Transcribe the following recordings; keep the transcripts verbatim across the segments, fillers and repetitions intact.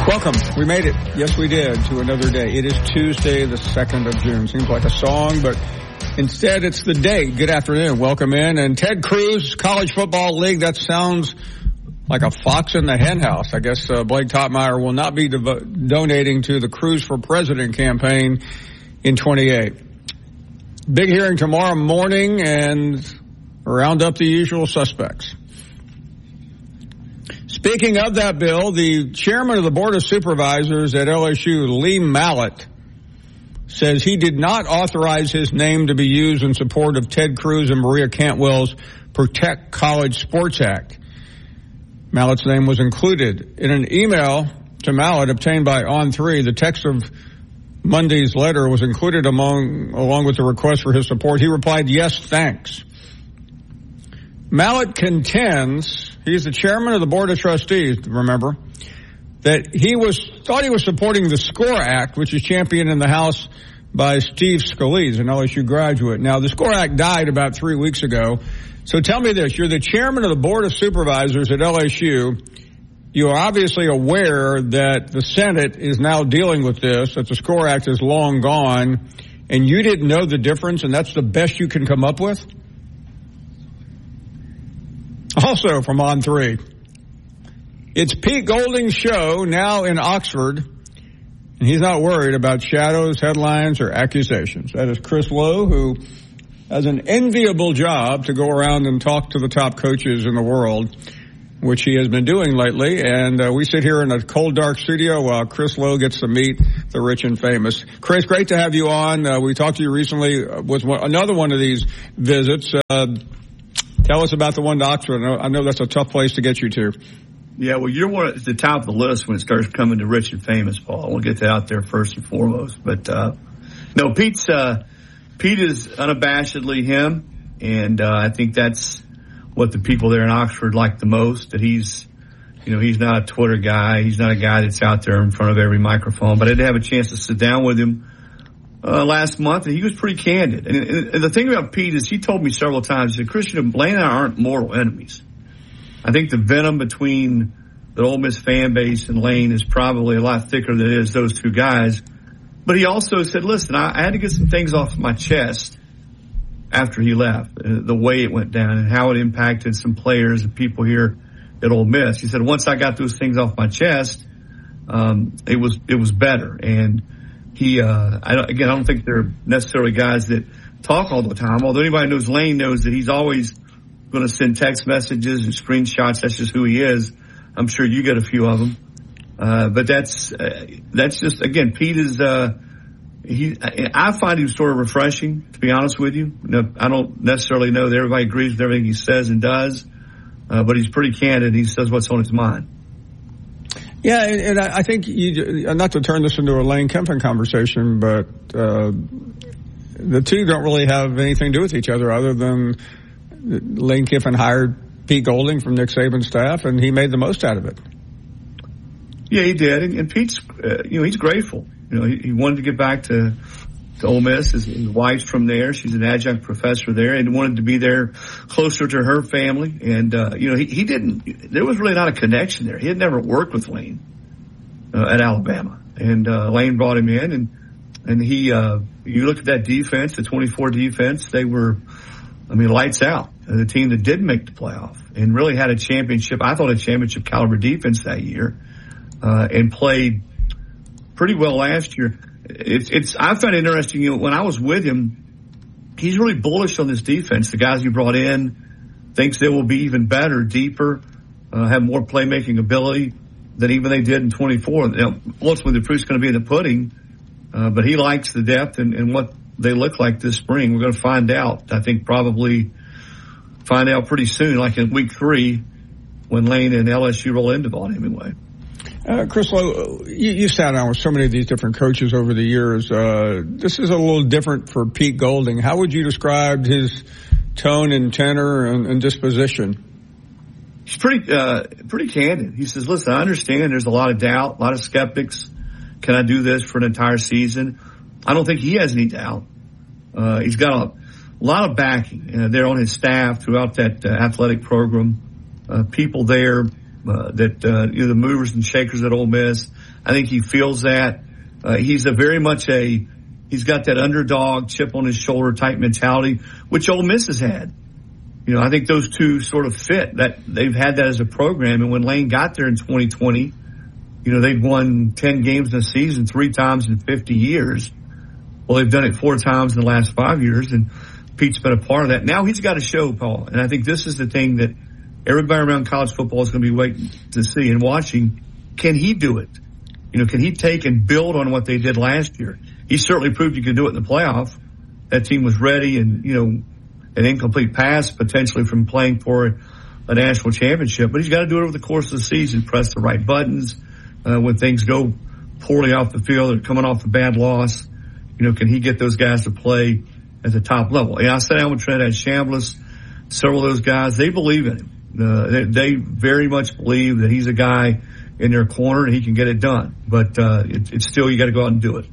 Welcome. We made it. Yes, we did, to another day. It is Tuesday, the second of June. Seems like a song, but instead it's the day. Good afternoon. Welcome in. And Ted Cruz, College Football League, that sounds like a fox in the hen house. I guess uh, Blake Toppmeyer will not be devo- donating to the Cruz for President campaign in twenty-eight. Big hearing tomorrow morning and round up the usual suspects. Speaking of that bill, the chairman of the Board of Supervisors at L S U, Lee Mallett, says he did not authorize his name to be used in support of Ted Cruz and Maria Cantwell's Protect College Sports Act. Mallett's name was included in an email to Mallett obtained by On three. The text of Monday's letter was included among, along with the request for his support. He replied, "Yes, thanks." Mallett contends, he's the chairman of the Board of Trustees, remember, that he was thought he was supporting the SCORE Act, which is championed in the House by Steve Scalise, an L S U graduate. Now, the SCORE Act died about three weeks ago. So tell me this, you're the chairman of the Board of Supervisors at L S U. You are obviously aware that the Senate is now dealing with this, that the SCORE Act is long gone, and you didn't know the difference, and that's the best you can come up with? Also from On three, it's Pete Golding's show now in Oxford, and he's not worried about shadows, headlines, or accusations. That is Chris Lowe, who has an enviable job to go around and talk to the top coaches in the world, which he has been doing lately. And uh, we sit here in a cold, dark studio while Chris Lowe gets to meet the rich and famous. Chris, great to have you on. Uh, we talked to you recently with one, another one of these visits. Uh, Tell us about the one to Oxford. I know, I know that's a tough place to get you to. Yeah, well, you're one at the top of the list when it starts coming to rich and famous, Paul. We'll get that out there first and foremost. But, uh, no, Pete's, uh, Pete is unabashedly him. And, uh, I think that's what the people there in Oxford like the most, that he's, you know, he's not a Twitter guy. He's not a guy that's out there in front of every microphone. But I did have a chance to sit down with him Uh, last month, and he was pretty candid. And, and, and the thing about Pete is he told me several times, he said, Christian, Lane and I aren't mortal enemies. I think the venom between the Ole Miss fan base and Lane is probably a lot thicker than it is those two guys. But he also said, listen, I, I had to get some things off my chest after he left, uh, the way it went down and how it impacted some players and people here at Ole Miss. He said, once I got those things off my chest, um, it was, it was better. And He, uh, I don't, again, I don't think they're necessarily guys that talk all the time. Although anybody who knows Lane knows that he's always going to send text messages and screenshots. That's just who he is. I'm sure you get a few of them. Uh, but that's, uh, that's just, again, Pete is, uh, he, I find him sort of refreshing, to be honest with you. You know, I don't necessarily know that everybody agrees with everything he says and does, uh, but he's pretty candid. He says what's on his mind. Yeah, and, and I think you, not to turn this into a Lane Kiffin conversation, but uh, the two don't really have anything to do with each other other than Lane Kiffin hired Pete Golding from Nick Saban's staff, and he made the most out of it. Yeah, he did, and, and Pete's, uh, you know, he's grateful. You know, he, he wanted to get back to, to Ole Miss. His, his wife's from there; she's an adjunct professor there, and wanted to be there closer to her family. And uh, you know, he, he didn't. There was really not a connection there. He had never worked with Lane uh, at Alabama, and uh, Lane brought him in, and and he. Uh, you look at that defense, the twenty-four defense. They were, I mean, lights out. The team that did make the playoff and really had a championship. I thought a championship caliber defense that year, uh, and played pretty well last year. It's, it's, I found it interesting, you know, when I was with him, he's really bullish on this defense. The guys he brought in thinks they will be even better, deeper, uh, have more playmaking ability than even they did in twenty-four. Now, ultimately the proof's going to be in the pudding, uh, but he likes the depth and, and what they look like this spring. We're going to find out, I think probably find out pretty soon, like in week three, when Lane and L S U roll into Vaughn Hemingway. Uh, Chris Lowe, you, you sat down with so many of these different coaches over the years. Uh, this is a little different for Pete Golding. How would you describe his tone and tenor and, and disposition? He's pretty, uh, pretty candid. He says, listen, I understand there's a lot of doubt, a lot of skeptics. Can I do this for an entire season? I don't think he has any doubt. Uh, he's got a lot of backing uh, there on his staff throughout that uh, athletic program. Uh, people there uh, that uh, you know, the movers and shakers at Ole Miss. I think he feels that. Uh, he's a very much a he's got that underdog chip on his shoulder type mentality, which Ole Miss has had. You know, I think those two sort of fit. That they've had that as a program, and when Lane got there in twenty twenty, you know, they'd won ten games in a season three times in fifty years. Well, they've done it four times in the last five years, and Pete's been a part of that. Now he's got to show, Paul, and I think this is the thing that everybody around college football is going to be waiting to see and watching. Can he do it? You know, can he take and build on what they did last year? He certainly proved he could do it in the playoff. That team was ready, and, you know, an incomplete pass potentially from playing for a national championship. But he's got to do it over the course of the season, press the right buttons. Uh, when things go poorly off the field or coming off a bad loss, you know, can he get those guys to play at the top level? And I sat down with Trinidad Chambliss, several of those guys, they believe in him. Uh, they, they very much believe that he's a guy in their corner and he can get it done. But uh, it, it's still, you got to go out and do it.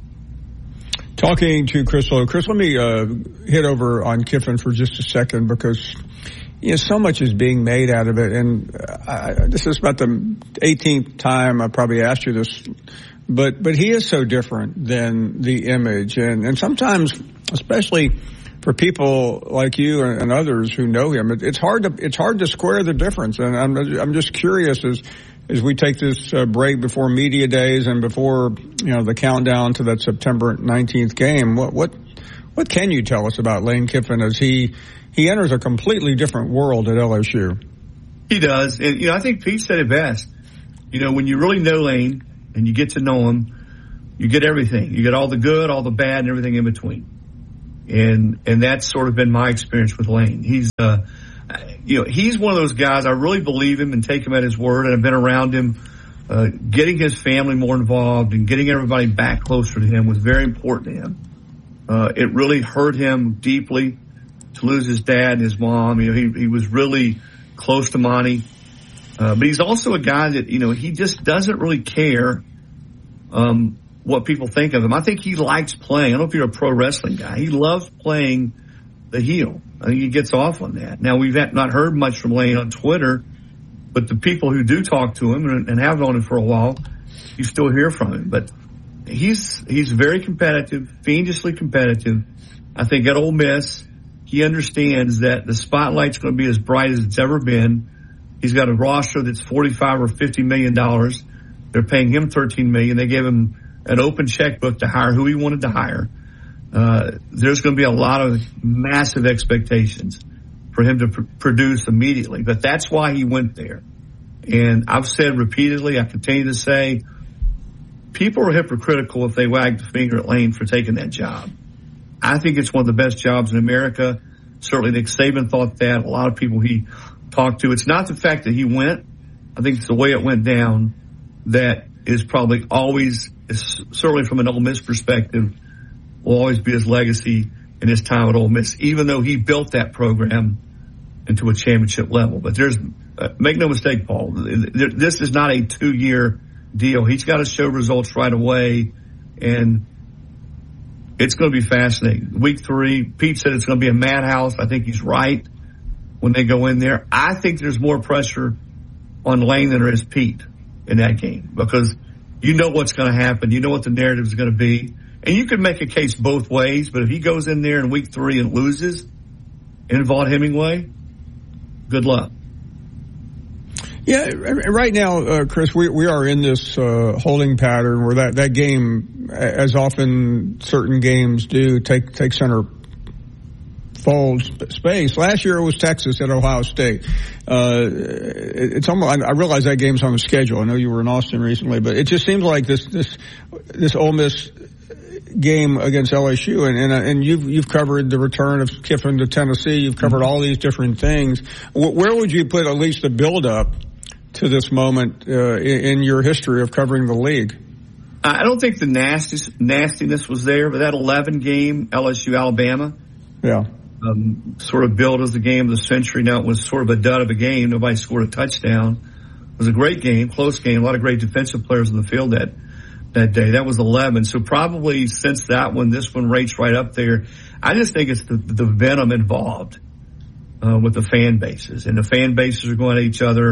Talking to Chris Low. Chris, let me uh, hit over on Kiffin for just a second, because you know, so much is being made out of it. And I, this is about the eighteenth time I probably asked you this, but but he is so different than the image. And, and sometimes, especially for people like you and, and others who know him, it, it's hard to it's hard to square the difference. And I'm I'm just curious as as we take this uh, break before media days and before, you know, the countdown to that September nineteenth game, what what what can you tell us about Lane Kiffin as he he enters a completely different world at L S U? He does. And, you know, I think Pete said it best. You know, when you really know Lane and you get to know him, you get everything. You get all the good, all the bad, and everything in between. And and that's sort of been my experience with Lane. He's uh you know, he's one of those guys, I really believe him and take him at his word, and I've been around him. Uh, getting his family more involved and getting everybody back closer to him was very important to him. Uh, it really hurt him deeply to lose his dad and his mom. You know, he, he was really close to Monty. Uh, but he's also a guy that, you know, he just doesn't really care, um, what people think of him. I think he likes playing. I don't know if you're a pro wrestling guy. He loves playing the heel. I think he gets off on that. Now, we've not heard much from Lane on Twitter, but the people who do talk to him and, and have known him for a while, you still hear from him. But he's he's very competitive, fiendishly competitive. I think at Ole Miss, he understands that the spotlight's going to be as bright as it's ever been. He's got a roster that's forty-five or fifty million dollars. They're paying him thirteen million dollars. They gave him an open checkbook to hire who he wanted to hire. Uh, there's going to be a lot of massive expectations for him to pr- produce immediately. But that's why he went there. And I've said repeatedly, I continue to say, people are hypocritical if they wag the finger at Lane for taking that job. I think it's one of the best jobs in America. Certainly Nick Saban thought that. A lot of people he talked to. It's not the fact that he went. I think it's the way it went down that is probably always, is certainly from an Ole Miss perspective, will always be his legacy in his time at Ole Miss, even though he built that program into a championship level. But there's, uh, make no mistake, Paul, this is not a two-year deal. He's got to show results right away, and it's going to be fascinating. Week three, Pete said it's going to be a madhouse. I think he's right when they go in there. I think there's more pressure on Lane than there is Pete in that game, because you know what's going to happen. You know what the narrative is going to be. And you could make a case both ways, but if he goes in there in week three and loses in Vaught-Hemingway, good luck. Yeah, right now, uh, Chris, we we are in this uh, holding pattern where that, that game, as often certain games do, take take center fold space. Last year it was Texas at Ohio State. Uh, it's almost, I realize that game's on the schedule. I know you were in Austin recently, but it just seems like this this this Ole Miss game against L S U, and, and and you've you've covered the return of Kiffin to Tennessee. You've covered all these different things. Where would you put at least the build up to this moment uh, in your history of covering the league? I don't think the nasty, nastiness was there, but that eleven game L S U Alabama, yeah, um, sort of billed as the game of the century. Now it was sort of a dud of a game. Nobody scored a touchdown. It was a great game, close game. A lot of great defensive players on the field that. that day. That was eleven. So probably since that one, this one rates right up there. I just think it's the, the venom involved uh, with the fan bases. And the fan bases are going at each other.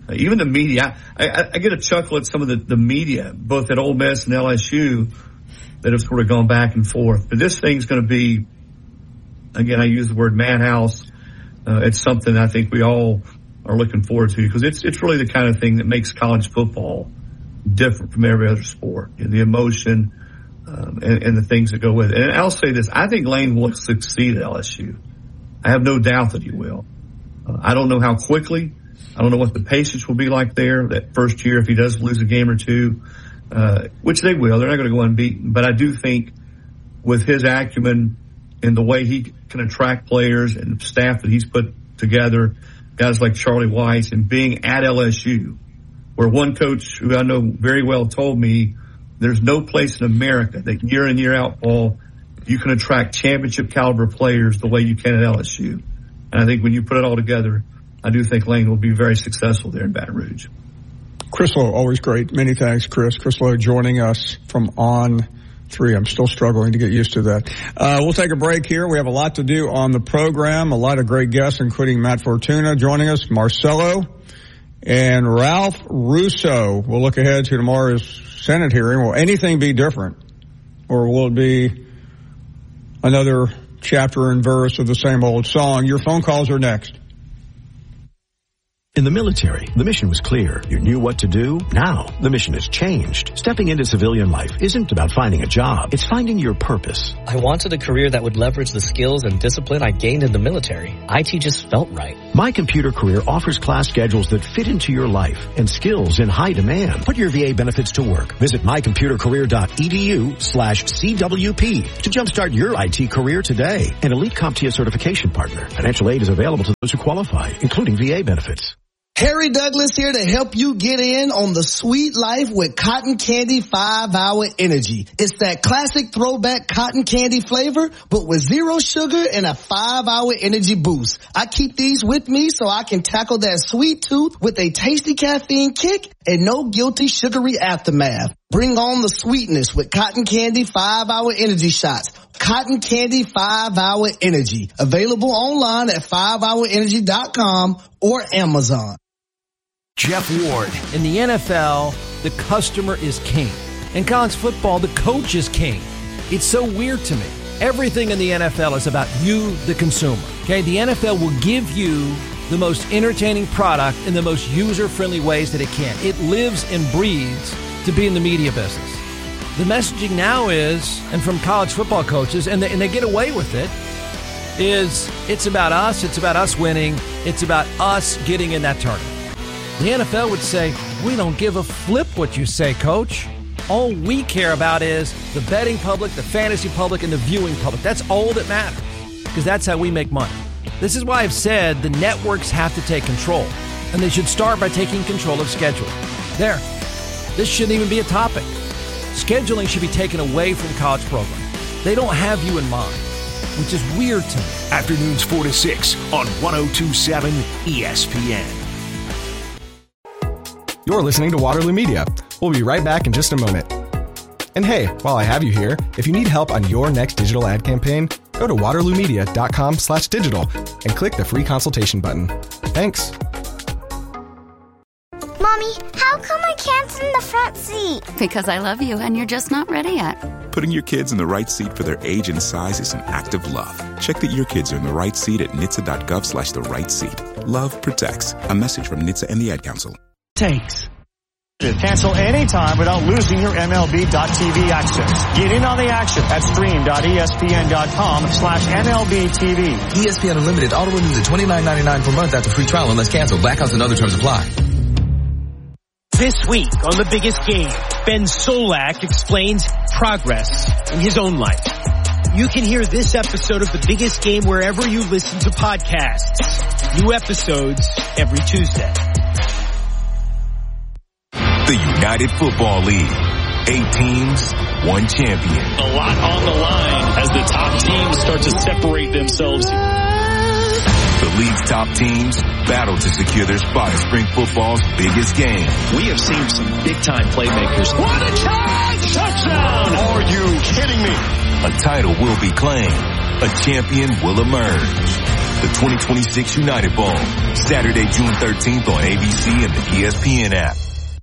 Uh, even the media, I, I, I get a chuckle at some of the, the media, both at Ole Miss and L S U, that have sort of gone back and forth. But this thing's going to be, again, I use the word madhouse. Uh, it's something I think we all are looking forward to, because it's it's really the kind of thing that makes college football different from every other sport. You know, the emotion um, and, and the things that go with it. And I'll say this, I think Lane will succeed at L S U. I have no doubt that he will. Uh, I don't know how quickly. I don't know what the patience will be like there that first year if he does lose a game or two, uh, which they will. They're not going to go unbeaten. But I do think with his acumen and the way he can attract players and the staff that he's put together, guys like Charlie Weis, and being at L S U, where one coach who I know very well told me there's no place in America that year in, year out, Paul, you can attract championship caliber players the way you can at L S U. And I think when you put it all together, I do think Lane will be very successful there in Baton Rouge. Chris Lowe, always great. Many thanks, Chris. Chris Lowe joining us from On Three. I'm still struggling to get used to that. Uh, we'll take a break here. We have a lot to do on the program. A lot of great guests, including Matt Fortuna joining us, Marcelo, and Ralph Russo. We'll look ahead to tomorrow's Senate hearing. Will anything be different? Or will it be another chapter and verse of the same old song? Your phone calls are next. In the military, the mission was clear. You knew what to do. Now, the mission has changed. Stepping into civilian life isn't about finding a job. It's finding your purpose. I wanted a career that would leverage the skills and discipline I gained in the military. I T just felt right. My Computer Career offers class schedules that fit into your life and skills in high demand. Put your V A benefits to work. Visit mycomputercareer.edu slash CWP to jumpstart your I T career today. An Elite CompTIA certification partner. Financial aid is available to those who qualify, including V A benefits. Harry Douglas here to help you get in on the sweet life with Cotton Candy five hour Energy. It's that classic throwback cotton candy flavor, but with zero sugar and a five hour energy boost. I keep these with me so I can tackle that sweet tooth with a tasty caffeine kick and no guilty sugary aftermath. Bring on the sweetness with Cotton Candy five hour Energy shots. Cotton Candy five hour Energy. Available online at five hour energy dot com or Amazon. Jeff Ward. In the N F L, the customer is king. In college football, the coach is king. It's so weird to me. Everything in the N F L is about you, the consumer. Okay, the N F L will give you the most entertaining product in the most user-friendly ways that it can. It lives and breathes to be in the media business. The messaging now is, and from college football coaches, and they, and they get away with it, is it's about us, it's about us winning, it's about us getting in that tournament. The N F L would say, we don't give a flip what you say, coach. All we care about is the betting public, the fantasy public, and the viewing public. That's all that matters, because that's how we make money. This is why I've said the networks have to take control, and they should start by taking control of scheduling. There. This shouldn't even be a topic. Scheduling should be taken away from college programs. They don't have you in mind, which is weird to me. Afternoons four to six on one oh two point seven E S P N. You're listening to Waterloo Media. We'll be right back in just a moment. And hey, while I have you here, if you need help on your next digital ad campaign, go to waterloomedia.com slash digital and click the free consultation button. Thanks. Mommy, how come I can't sit in the front seat? Because I love you and you're just not ready yet. Putting your kids in the right seat for their age and size is an act of love. Check that your kids are in the right seat at N H T S A dot gov slash the right seat. Love protects. A message from N H T S A and the Ad Council. Takes. Cancel anytime without losing your M L B dot T V access. Get in on the action at stream.espn.com slash MLB TV. E S P N Unlimited auto renews at twenty-nine ninety-nine per month after free trial unless canceled. Blackouts and other terms apply. This week on The Biggest Game, Ben Solak explains progress in his own life. You can hear this episode of The Biggest Game wherever you listen to podcasts. New episodes every Tuesday. The United Football League. Eight teams, one champion. A lot on the line as the top teams start to separate themselves. The league's top teams battle to secure their spot in spring football's biggest game. We have seen some big-time playmakers. What a charge! Touchdown! Are you kidding me? A title will be claimed. A champion will emerge. the twenty twenty-six United Bowl, Saturday, June thirteenth on A B C and the E S P N app.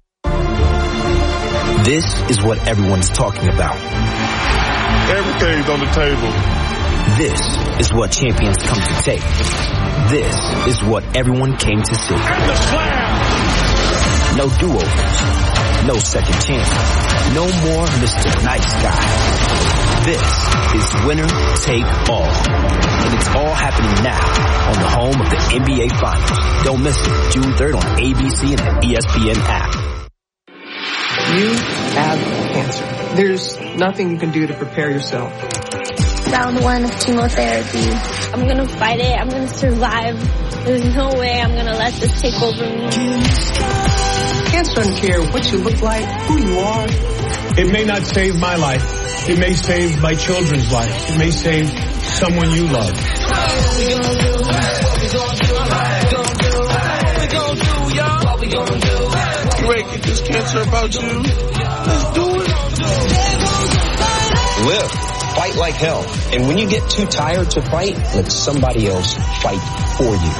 This is what everyone's talking about. Everything's on the table. This is what champions come to take. This is what everyone came to see. And the slam! No do-overs. No second chance. No more Mister Nice Guy. This is winner take all. And it's all happening now on the home of the N B A Finals. Don't miss it. June third on A B C and the E S P N app. You have cancer. There's nothing you can do to prepare yourself. Round one of chemotherapy. I'm gonna fight it. I'm gonna survive. There's no way I'm gonna let this take over me. Cancer doesn't care what you look like, who you are. It may not save my life. It may save my children's life. It may save someone you love. You ain't get this cancer about you. Let's do it. Live. Fight like hell. And when you get too tired to fight, let somebody else fight for you.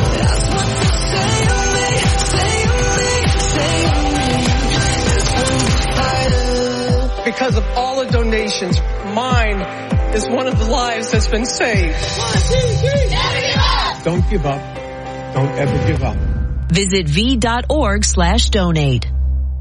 Because of all the donations, mine is one of the lives that's been saved. One, two, three. Never give up. Don't give up. Don't ever give up. Visit v dot org slash donate.